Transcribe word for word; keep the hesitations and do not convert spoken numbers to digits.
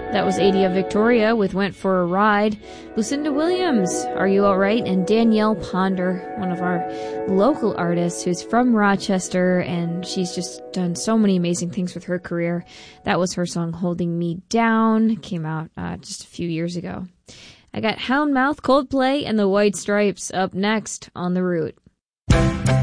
That was Adia Victoria with Went for a Ride. Lucinda Williams, Are You Alright? And Danielle Ponder, one of our local artists who's from Rochester, and she's just done so many amazing things with her career. That was her song Holding Me Down. Came out uh, just a few years ago. I got Houndmouth, Coldplay, and the White Stripes up next on The Root.